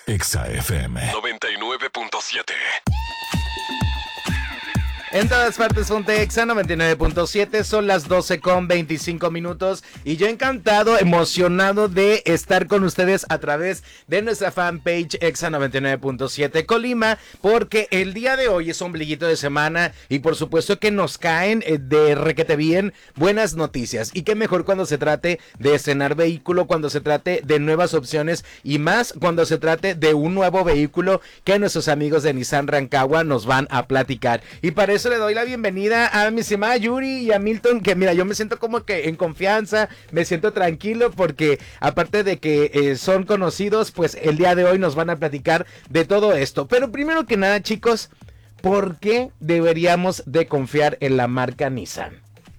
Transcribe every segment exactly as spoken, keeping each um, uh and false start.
Exa F M noventa y nueve punto siete. En todas partes, ponte Exa noventa y nueve punto siete, son las doce con veinticinco minutos y yo encantado, emocionado de estar con ustedes a través de nuestra fanpage Exa noventa y nueve punto siete Colima, porque el día de hoy es ombliguito de semana y por supuesto que nos caen de requete bien buenas noticias, y qué mejor cuando se trate de estrenar vehículo, cuando se trate de nuevas opciones y más cuando se trate de un nuevo vehículo que nuestros amigos de Nissan Rancagua nos van a platicar. Y para eso le doy la bienvenida a mi estimada Yuri y a Milton, que mira, yo me siento como que en confianza, me siento tranquilo porque aparte de que eh, son conocidos, pues el día de hoy nos van a platicar de todo esto. Pero primero que nada, chicos, ¿por qué deberíamos de confiar en la marca Nissan?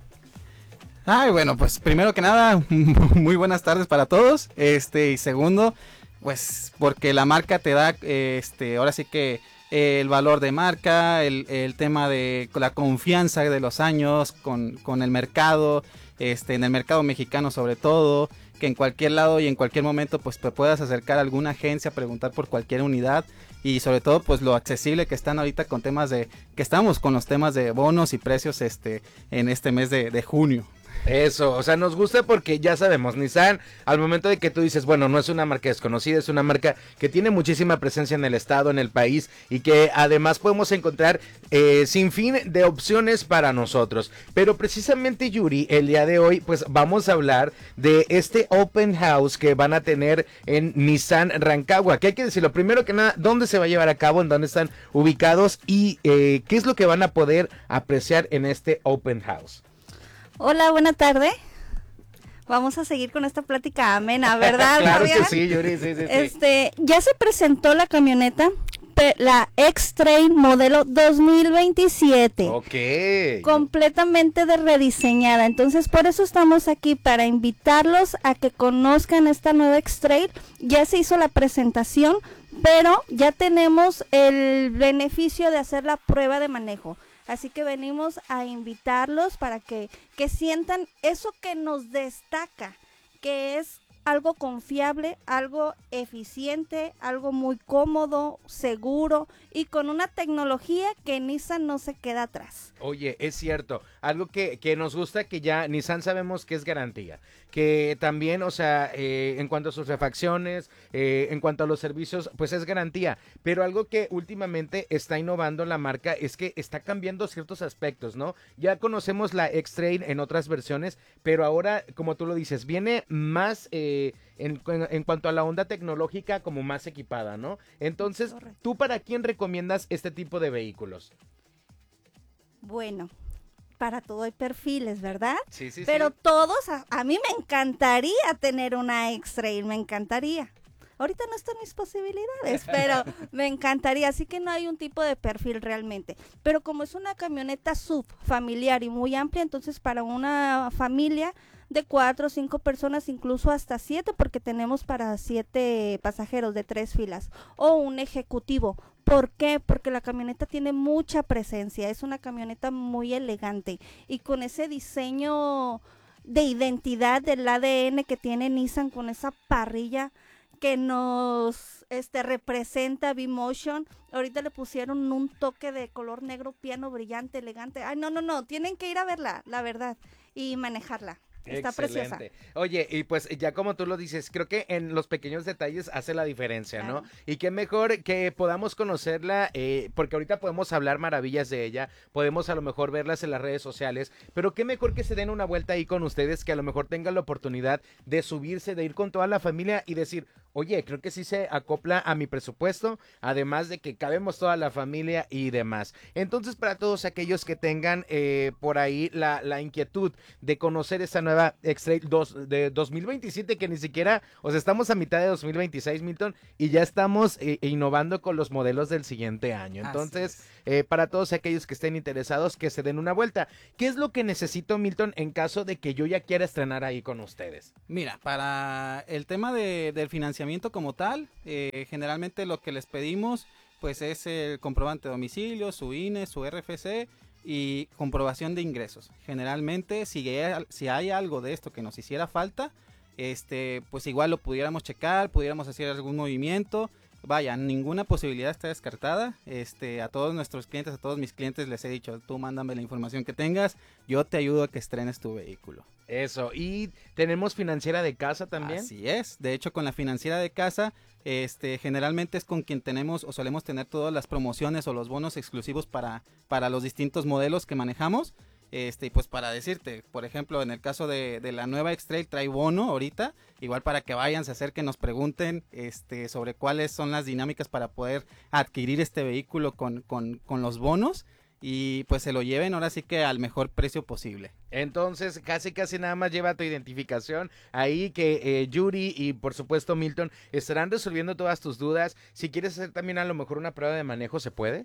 Ay, bueno, pues primero que nada, muy buenas tardes para todos. Este, y segundo, pues porque la marca te da, eh, este, ahora sí que el valor de marca, el, el tema de la confianza de los años con, con el mercado, este, en el mercado mexicano sobre todo, que en cualquier lado y en cualquier momento pues te puedas acercar a alguna agencia, preguntar por cualquier unidad, y sobre todo pues lo accesible que están ahorita con temas de, que estamos con los temas de bonos y precios este, en este mes de, de junio. Eso, o sea, nos gusta porque ya sabemos, Nissan, al momento de que tú dices, bueno, no es una marca desconocida, es una marca que tiene muchísima presencia en el estado, en el país, y que además podemos encontrar eh, sin fin de opciones para nosotros. Pero precisamente, Yuri, el día de hoy, pues vamos a hablar de este open house que van a tener en Nissan Rancagua, que hay que decirlo, primero que nada, ¿dónde se va a llevar a cabo? ¿En dónde están ubicados? Y eh, ¿qué es lo que van a poder apreciar en este open house? Hola, buena tarde. Vamos a seguir con esta plática amena, ¿verdad? Claro Fabián? que sí, Yuri, sí, sí, sí. Este, ya se presentó la camioneta, la X-Trail modelo dos mil veintisiete. Ok. Completamente de rediseñada. Entonces, por eso estamos aquí, para invitarlos a que conozcan esta nueva X-Trail. Ya se hizo la presentación, pero ya tenemos el beneficio de hacer la prueba de manejo. Así que venimos a invitarlos para que, que sientan eso que nos destaca, que es algo confiable, algo eficiente, algo muy cómodo, seguro y con una tecnología que Nissan no se queda atrás. Oye, es cierto, algo que, que nos gusta, que ya Nissan sabemos que es garantía, que también, o sea, eh, en cuanto a sus refacciones, eh, en cuanto a los servicios, pues es garantía, pero algo que últimamente está innovando la marca es que está cambiando ciertos aspectos, ¿no? Ya conocemos la X-Trail en otras versiones, pero ahora, como tú lo dices, viene más eh, en, en, en cuanto a la onda tecnológica, como más equipada, ¿no? Entonces, Correcto. ¿tú para quién recomiendas este tipo de vehículos? Bueno, para todo hay perfiles, ¿verdad? Sí, sí, Pero sí. todos, a, a mí me encantaría tener una X-Trail, me encantaría. Ahorita no están mis posibilidades, pero me encantaría, así que no hay un tipo de perfil realmente. Pero como es una camioneta sub familiar y muy amplia, entonces para una familia de cuatro o cinco personas, incluso hasta siete, porque tenemos para siete pasajeros de tres filas, o un ejecutivo. ¿Por qué? Porque la camioneta tiene mucha presencia, es una camioneta muy elegante y con ese diseño de identidad del A D N que tiene Nissan, con esa parrilla que nos este representa V-Motion. Ahorita le pusieron un toque de color negro piano brillante, elegante. Ay, no, no, no, tienen que ir a verla, la verdad, y manejarla. Está Excelente. preciosa. Oye, y pues ya como tú lo dices, creo que en los pequeños detalles hace la diferencia, Claro. ¿no? Y qué mejor que podamos conocerla, eh, porque ahorita podemos hablar maravillas de ella, podemos a lo mejor verlas en las redes sociales, pero qué mejor que se den una vuelta ahí con ustedes, que a lo mejor tengan la oportunidad de subirse, de ir con toda la familia y decir, oye, creo que sí se acopla a mi presupuesto, además de que cabemos toda la familia y demás. Entonces, para todos aquellos que tengan eh, por ahí la, la inquietud de conocer esta nueva X-Trail dos, de dos mil veintisiete, que ni siquiera, o sea, estamos a mitad de dos mil veintiséis, Milton, y ya estamos eh, innovando con los modelos del siguiente año. Entonces, eh, para todos aquellos que estén interesados, que se den una vuelta. ¿Qué es lo que necesito, Milton, en caso de que yo ya quiera estrenar ahí con ustedes? Mira, para el tema de, del financiamiento como tal, eh, generalmente lo que les pedimos pues es el comprobante de domicilio, su I N E, su R F C y comprobación de ingresos. Generalmente, si hay, si hay algo de esto que nos hiciera falta, este, pues igual lo pudiéramos checar, pudiéramos hacer algún movimiento, vaya, ninguna posibilidad está descartada. Este, a todos nuestros clientes, a todos mis clientes les he dicho, tú mándame la información que tengas, yo te ayudo a que estrenes tu vehículo. Eso, y tenemos financiera de casa también. Así es, de hecho con la financiera de casa, este, generalmente es con quien tenemos o solemos tener todas las promociones o los bonos exclusivos para, para los distintos modelos que manejamos. Este, y pues para decirte, por ejemplo, en el caso de, de la nueva X-Trail trae bono ahorita, igual para que vayan, se acerquen, nos pregunten este, sobre cuáles son las dinámicas para poder adquirir este vehículo con, con, con los bonos y pues se lo lleven ahora sí que al mejor precio posible. Entonces, casi casi nada más lleva tu identificación ahí que eh, Yuri y por supuesto Milton estarán resolviendo todas tus dudas. Si quieres hacer también a lo mejor una prueba de manejo, ¿se puede?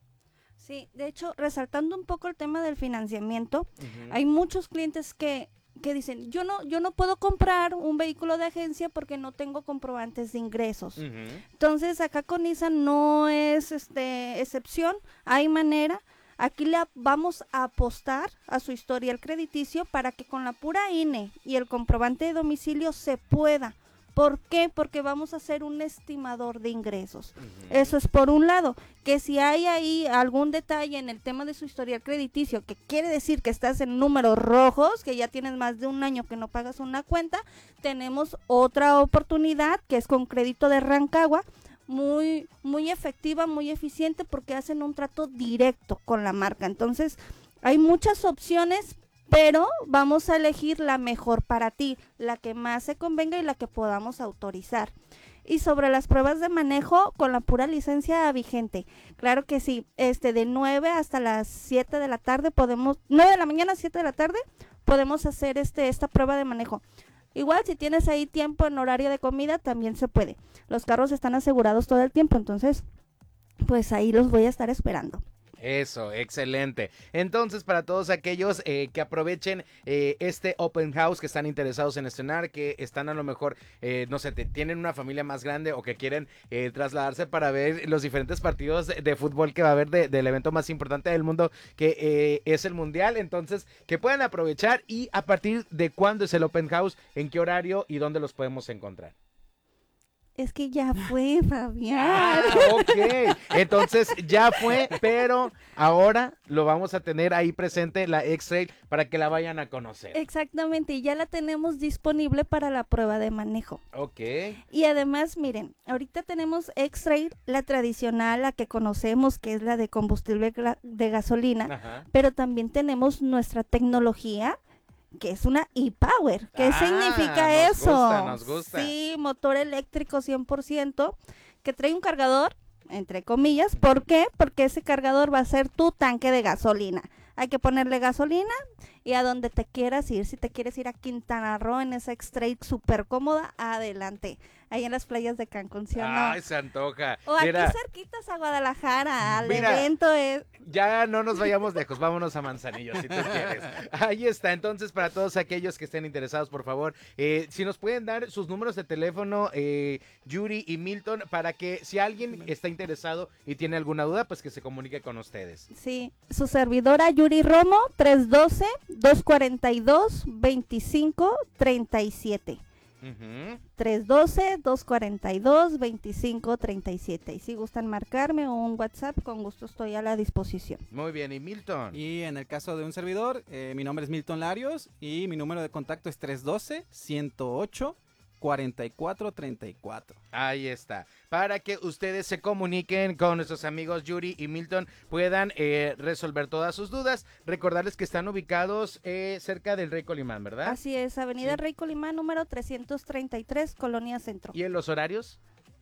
Sí, de hecho, resaltando un poco el tema del financiamiento, Uh-huh. hay muchos clientes que, que dicen, yo no, yo no puedo comprar un vehículo de agencia porque no tengo comprobantes de ingresos. Uh-huh. Entonces, acá con Nissan no es este excepción, hay manera. Aquí le a- vamos a apostar a su historial crediticio para que con la pura I N E y el comprobante de domicilio se pueda. ¿Por qué? Porque vamos a hacer un estimador de ingresos. Uh-huh. Eso es por un lado, que si hay ahí algún detalle en el tema de su historial crediticio, que quiere decir que estás en números rojos, que ya tienes más de un año que no pagas una cuenta, tenemos otra oportunidad que es con crédito de Rancagua, muy, muy efectiva, muy eficiente, porque hacen un trato directo con la marca. Entonces, hay muchas opciones, pero vamos a elegir la mejor para ti, la que más se convenga y la que podamos autorizar. Y sobre las pruebas de manejo con la pura licencia vigente, claro que sí, este de nueve hasta las siete de la tarde podemos, nueve de la mañana a siete de la tarde podemos hacer este esta prueba de manejo. Igual si tienes ahí tiempo en horario de comida también se puede. Los carros están asegurados todo el tiempo, entonces pues ahí los voy a estar esperando. Eso, excelente. Entonces, para todos aquellos eh, que aprovechen eh, este open house, que están interesados en estrenar, que están a lo mejor, eh, no sé, te- tienen una familia más grande o que quieren eh, trasladarse para ver los diferentes partidos de, de fútbol que va a haber de- del evento más importante del mundo, que eh, es el Mundial. Entonces, que puedan aprovechar y a partir de cuándo es el open house, en qué horario y dónde los podemos encontrar. Es que ya fue, Fabián. Ah, ok. Entonces ya fue, pero ahora lo vamos a tener ahí presente la X-Trail para que la vayan a conocer. Exactamente, y ya la tenemos disponible para la prueba de manejo. Ok. Y además, miren, ahorita tenemos X-Trail, la tradicional, la que conocemos, que es la de combustible gra- de gasolina, Ajá. pero también tenemos nuestra tecnología, que es una e-Power. ¿Qué Ah, significa nos eso? gusta, nos gusta. Sí, motor eléctrico cien por ciento, que trae un cargador, entre comillas. ¿Por qué? Porque ese cargador va a ser tu tanque de gasolina. Hay que ponerle gasolina y a donde te quieras ir. Si te quieres ir a Quintana Roo en esa X-Trail súper cómoda, adelante. Ahí en las playas de Cancún, ¿sí o no? Ay, se antoja. O aquí Mira, cerquitas a Guadalajara, al Mira. evento es... ya no nos vayamos lejos, vámonos a Manzanillo si tú quieres. Ahí está, entonces para todos aquellos que estén interesados, por favor, eh, si nos pueden dar sus números de teléfono, eh, Yuri y Milton, para que si alguien está interesado y tiene alguna duda, pues que se comunique con ustedes. Sí, su servidora Yuri Romo, tres uno dos, dos cuatro dos, dos cinco tres siete. Ujú. tres uno dos, dos cuatro dos, dos cinco tres siete. Y si gustan marcarme o un WhatsApp, con gusto estoy a la disposición. Muy bien, ¿y Milton? Y en el caso de un servidor, eh, mi nombre es Milton Larios y mi número de contacto es tres uno dos, uno cero ocho, cuatro cuatro tres cuatro. Ahí está. Para que ustedes se comuniquen con nuestros amigos Yuri y Milton, puedan eh, resolver todas sus dudas. Recordarles que están ubicados eh, cerca del Rey Colimán, ¿verdad? Así es, Avenida Sí. Rey Colimán, número trescientos treinta y tres, Colonia Centro. ¿Y en los horarios?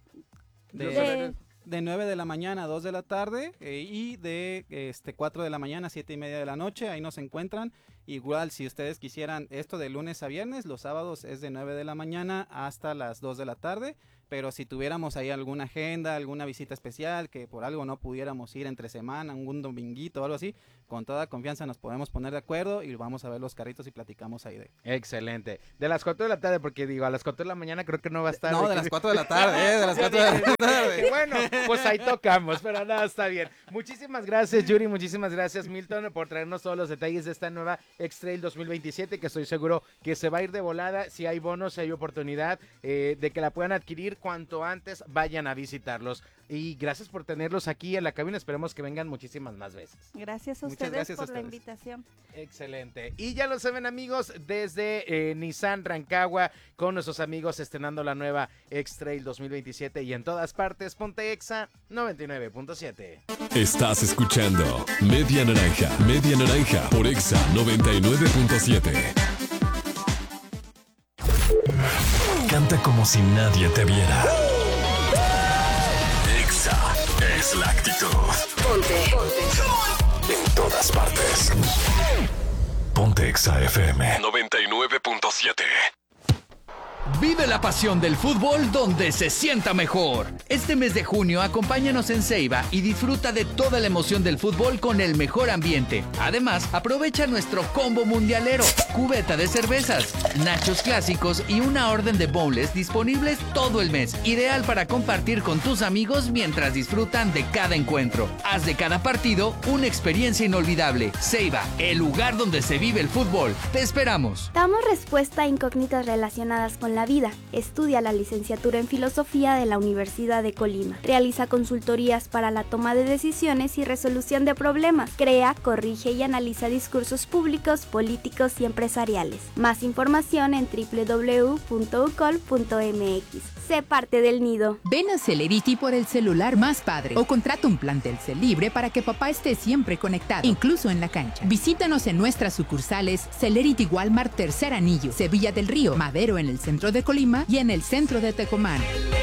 De, Los De- horarios. de nueve de la mañana a dos de la tarde eh, y de este, cuatro de la mañana a siete y media de la noche, ahí nos encuentran. Igual, si ustedes quisieran esto de lunes a viernes, los sábados es de nueve de la mañana hasta las dos de la tarde. Pero si tuviéramos ahí alguna agenda, alguna visita especial, que por algo no pudiéramos ir entre semana, un dominguito o algo así, con toda confianza nos podemos poner de acuerdo y vamos a ver los carritos y platicamos ahí de... Excelente. De las cuatro de la tarde, porque digo, a las cuatro de la mañana creo que no va a estar. No, de las cuatro de la tarde, eh, de las cuatro de la tarde. Bueno, pues ahí tocamos, pero nada, está bien. Muchísimas gracias, Yuri, muchísimas gracias, Milton, por traernos todos los detalles de esta nueva X-Trail dos mil veintisiete, que estoy seguro que se va a ir de volada. Si hay bonos, si hay oportunidad eh, de que la puedan adquirir cuanto antes, vayan a visitarlos. Y gracias por tenerlos aquí en la cabina, esperemos que vengan muchísimas más veces. Gracias a Muchas ustedes gracias a por la ustedes. invitación. Excelente. Y ya lo saben, amigos, desde eh, Nissan Rancagua, con nuestros amigos estrenando la nueva X-Trail dos mil veintisiete y en todas partes, Ponte Exa noventa y nueve punto siete. Estás escuchando Media Naranja, Media Naranja por Exa noventa y nueve punto siete. Canta como si nadie te viera. Exa es la actitud. Ponte. Ponte. En todas partes. Ponte Exa F M noventa y nueve punto siete. Vive la pasión del fútbol donde se sienta mejor. Este mes de junio, acompáñanos en Ceiba y disfruta de toda la emoción del fútbol con el mejor ambiente. Además, aprovecha nuestro combo mundialero, cubeta de cervezas, nachos clásicos y una orden de bowls disponibles todo el mes. Ideal para compartir con tus amigos mientras disfrutan de cada encuentro. Haz de cada partido una experiencia inolvidable. Ceiba, el lugar donde se vive el fútbol. Te esperamos. Damos respuesta a incógnitas relacionadas con la vida. Estudia la licenciatura en Filosofía de la Universidad de Colima. Realiza consultorías para la toma de decisiones y resolución de problemas. Crea, corrige y analiza discursos públicos, políticos y empresariales. Más información en doble u doble u doble u punto u col punto eme equis. Sé parte del nido. Ven a Celerity por el celular más padre o contrata un plan Telcel libre para que papá esté siempre conectado, incluso en la cancha. Visítanos en nuestras sucursales Celerity Walmart Tercer Anillo, Sevilla del Río, Madero en el centro de Colima y en el centro de Tecomán.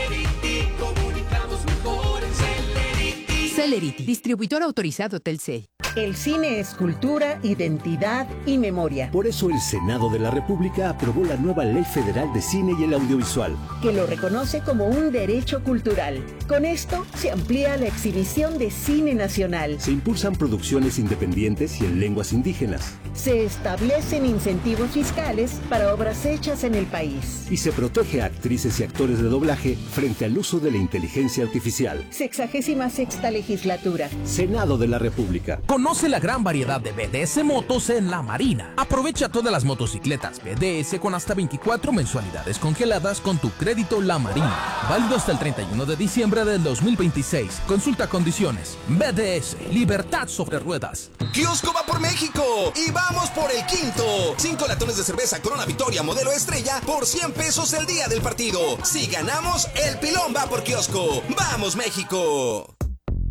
Celerity, distribuidor autorizado Telcel. El cine es cultura, identidad y memoria. Por eso el Senado de la República aprobó la nueva Ley Federal de Cine y el Audiovisual, que lo reconoce como un derecho cultural. Con esto se amplía la exhibición de cine nacional. Se impulsan producciones independientes y en lenguas indígenas. Se establecen incentivos fiscales para obras hechas en el país. Y se protege a actrices y actores de doblaje frente al uso de la inteligencia artificial. Sexagésima sexta legislatura. Senado de la República. Conoce la gran variedad de B D S motos en La Marina. Aprovecha todas las motocicletas B D S con hasta veinticuatro mensualidades congeladas con tu crédito La Marina. Válido hasta el treinta y uno de diciembre del dos mil veintiséis. Consulta condiciones. B D S, libertad sobre ruedas. Kiosco va por México y vamos por el quinto. Cinco latones de cerveza Corona Victoria modelo estrella por cien pesos el día del partido. Si ganamos, el pilón va por Kiosco. ¡Vamos, México!